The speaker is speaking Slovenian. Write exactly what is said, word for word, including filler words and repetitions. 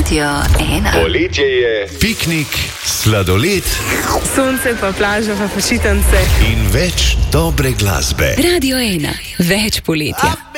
Radio ena. Poletje je, piknik, sladoled, sonce pa plaža pa počitnice in več dobre glasbe. Radio ena. Več poletja.